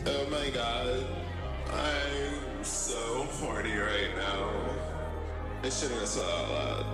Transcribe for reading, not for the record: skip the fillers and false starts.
Oh my god, I'm so horny right now. I shouldn't have said that out loud.